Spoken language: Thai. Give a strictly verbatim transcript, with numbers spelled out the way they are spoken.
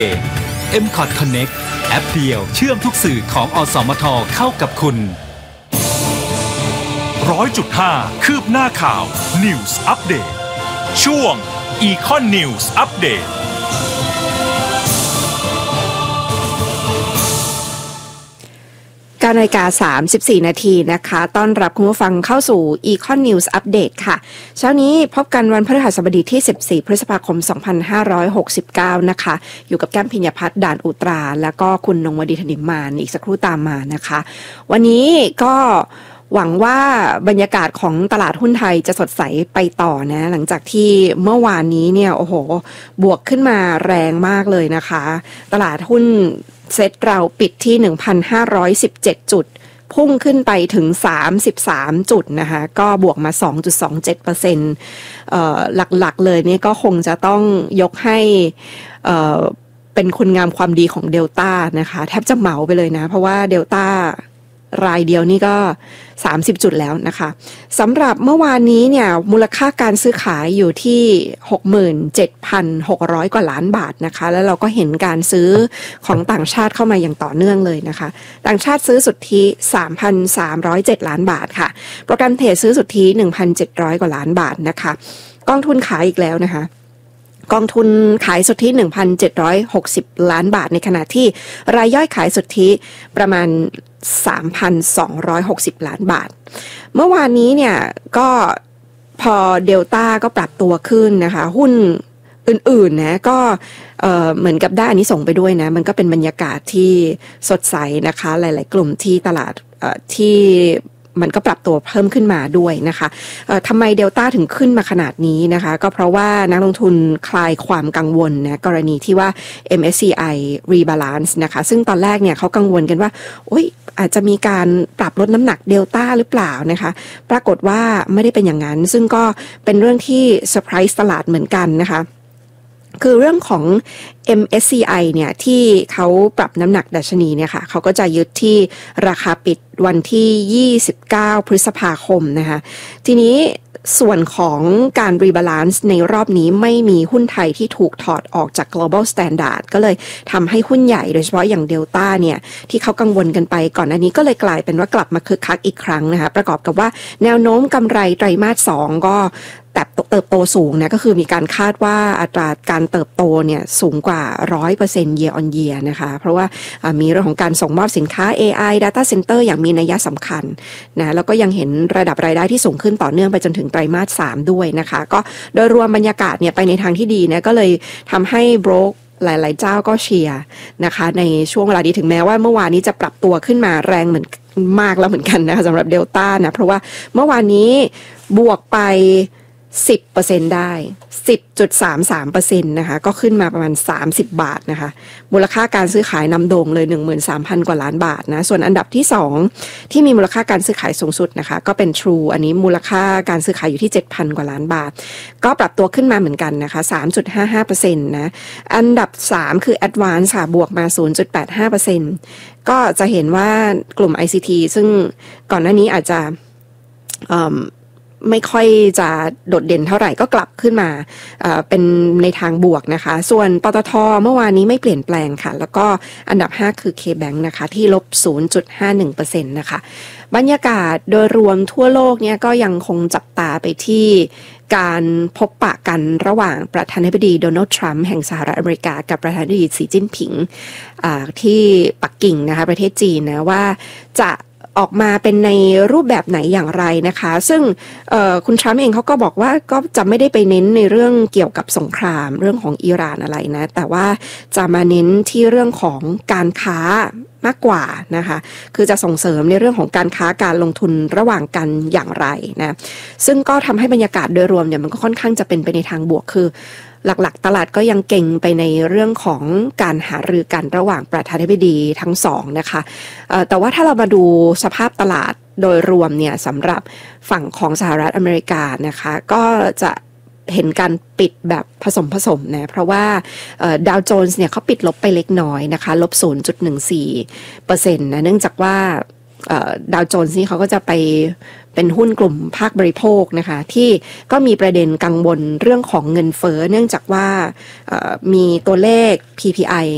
เอ็ม คอท Connect แอปเดียวเชื่อมทุกสื่อของอสมทเข้ากับคุณร้อยจุดห้าคืบหน้าข่าว News Update ช่วง Econ News Update เก้านาฬิกาสามสิบสี่นาทีนะคะต้อนรับคุณผู้ฟังเข้าสู่ Econ News Update ค่ะเช้านี้พบกันวันพฤหัสบดีที่สิบสี่พฤษภาคมสองพันห้าร้อยหกสิบเก้านะคะอยู่กับแก้มพิญญพัฒน์ด่านอุตราแล้วก็คุณนงวดีธนิมมานอีกสักครู่ตามมานะคะวันนี้ก็หวังว่าบรรยากาศของตลาดหุ้นไทยจะสดใสไปต่อนะหลังจากที่เมื่อวานนี้เนี่ยโอ้โหบวกขึ้นมาแรงมากเลยนะคะตลาดหุ้นเซ็ตเราปิดที่ หนึ่งพันห้าร้อยสิบเจ็ด จุดพุ่งขึ้นไปถึงสามสิบสามจุดนะคะก็บวกมา สองจุดสองเจ็ดเปอร์เซ็นต์ เอ่อหลักๆเลยนี่ก็คงจะต้องยกให้เอ่อเป็นคุณงามความดีของเดลต้านะคะแทบจะเหมาไปเลยนะเพราะว่าเดลต้ารายเดียวนี่ก็สามสิบจุดแล้วนะคะสำหรับเมื่อวานนี้เนี่ยมูลค่าการซื้อขายอยู่ที่ หกหมื่นเจ็ดพันหกร้อย กว่าล้านบาทนะคะแล้วเราก็เห็นการซื้อของต่างชาติเข้ามาอย่างต่อเนื่องเลยนะคะต่างชาติซื้อสุทธิ สามพันสามร้อยเจ็ด ล้านบาทค่ะโปรแกรมเทรดซื้อสุทธิ หนึ่งพันเจ็ดร้อย กว่าล้านบาทนะคะกองทุนขายอีกแล้วนะคะกองทุนขายสุทธิ หนึ่งพันเจ็ดร้อยหกสิบ ล้านบาทในขณะที่รายย่อยขายสุทธิประมาณ สามพันสองร้อยหกสิบ ล้านบาทเมื่อวานนี้เนี่ยก็พอเดลต้าก็ปรับตัวขึ้นนะคะหุ้นอื่นๆนะก็เอ่อเหมือนกับได้อันนี้ส่งไปด้วยนะมันก็เป็นบรรยากาศที่สดใสนะคะหลายๆกลุ่มที่ตลาดเอ่อที่มันก็ปรับตัวเพิ่มขึ้นมาด้วยนะคะเอ่อทำไมเดลต้าถึงขึ้นมาขนาดนี้นะคะก็เพราะว่านักลงทุนคลายความกังวลนะกรณีที่ว่า เอ็ม เอส ซี ไอ rebalance นะคะซึ่งตอนแรกเนี่ยเขากังวลกันว่าโอ๊ยอาจจะมีการปรับลดน้ำหนักเดลต้าหรือเปล่านะคะปรากฏว่าไม่ได้เป็นอย่างนั้นซึ่งก็เป็นเรื่องที่เซอร์ไพรส์ตลาดเหมือนกันนะคะคือเรื่องของ เอ็ม เอส ซี ไอ เนี่ยที่เขาปรับน้ำหนักดัชนีเนี่ยค่ะเขาก็จะยึดที่ราคาปิดวันที่ยี่สิบเก้าพฤษภาคมนะคะทีนี้ส่วนของการรีบาลานซ์ในรอบนี้ไม่มีหุ้นไทยที่ถูกถอดออกจาก global standard ก็เลยทำให้หุ้นใหญ่โดยเฉพาะอย่าง Delta เนี่ยที่เขากังวลกันไปก่อนหน้านี้ก็เลยกลายเป็นว่ากลับมาคึกคักอีกครั้งนะคะประกอบกับว่าแนวโน้มกำไรไตรมาสสองก็แต่เติบโตสูงนะก็คือมีการคาดว่าอัตราการเติบโตเนี่ยสูงกว่า หนึ่งร้อยเปอร์เซ็นต์ year on year นะคะเพราะว่ามีเรื่องของการส่งมอบสินค้า เอ ไอ Data Center อย่างมีนัยสำคัญนะแล้วก็ยังเห็นระดับรายได้ที่สูงขึ้นต่อเนื่องไปจนถึงไตรมาสสามด้วยนะคะก็โดยรวมบรรยากาศเนี่ยไปในทางที่ดีนะก็เลยทำให้โบรกหลายๆเจ้าก็เชียร์นะคะในช่วงเวลานี้ถึงแม้ว่าเมื่อวานนี้จะปรับตัวขึ้นมาแรงเหมือนมากแล้วเหมือนกันนะคะสำหรับเดลต้านะเพราะว่าเมื่อวานนี้บวกไปสิบเปอร์เซ็นต์ ได้ สิบจุดสามสามเปอร์เซ็นต์ นะคะก็ขึ้นมาประมาณสามสิบบาทนะคะมูลค่าการซื้อขายนำโด่งเลย หนึ่งหมื่นสามพัน กว่าล้านบาทนะส่วนอันดับที่สองที่มีมูลค่าการซื้อขายสูงสุดนะคะก็เป็น True อันนี้มูลค่าการซื้อขายอยู่ที่ เจ็ดพัน กว่าล้านบาทก็ปรับตัวขึ้นมาเหมือนกันนะคะ สามจุดห้าห้าเปอร์เซ็นต์ นะอันดับสามคือ Advance ค่ะบวกมา ศูนย์จุดแปดห้าเปอร์เซ็นต์ ก็จะเห็นว่ากลุ่ม ไอ ซี ที ซึ่งก่อนหน้านี้อาจจะไม่ค่อยจะโดดเด่นเท่าไหร่ก็กลับขึ้นมาเอ่อเป็นในทางบวกนะคะส่วนปตท.เมื่อวานนี้ไม่เปลี่ยนแปลงค่ะแล้วก็อันดับห้าคือ K-Bank นะคะที่ลบ ศูนย์จุดห้าหนึ่งเปอร์เซ็นต์ นะคะบรรยากาศโดยรวมทั่วโลกเนี่ยก็ยังคงจับตาไปที่การพบปะกันระหว่างประธานาธิบดีโดนัลด์ทรัมป์แห่งสหรัฐอเมริกากับประธานาธิบดีสีจิ้นผิงที่ปักกิ่งนะคะประเทศจีนนะว่าจะออกมาเป็นในรูปแบบไหนอย่างไรนะคะซึ่งคุณทรัมป์เองเขาก็บอกว่าก็จะไม่ได้ไปเน้นในเรื่องเกี่ยวกับสงครามเรื่องของอิหร่านอะไรนะแต่ว่าจะมาเน้นที่เรื่องของการค้ามากกว่านะคะคือจะส่งเสริมในเรื่องของการค้าการลงทุนระหว่างกันอย่างไรนะซึ่งก็ทำให้บรรยากาศโดยรวมเนี่ยมันก็ค่อนข้างจะเป็นไปในทางบวกคือหลักๆตลาดก็ยังเก่งไปในเรื่องของการหารือกันระหว่างประธานาธิบดีทั้งสองนะคะแต่ว่าถ้าเรามาดูสภาพตลาดโดยรวมเนี่ยสำหรับฝั่งของสหรัฐอเมริกานะคะก็จะเห็นการปิดแบบผสมผสมนะเพราะว่าดาวโจนส์เนี่ยเขาปิดลบไปเล็กน้อยนะคะลบ ศูนย์จุดหนึ่งสี่เปอร์เซ็นต์ นะเนื่องจากว่าดาวโจนส์นี่เขาก็จะไปเป็นหุ้นกลุ่มภาคบริโภคนะคะที่ก็มีประเด็นกังวลเรื่องของเงินเฟ้อเนื่องจากว่ามีตัวเลข พี พี ไอ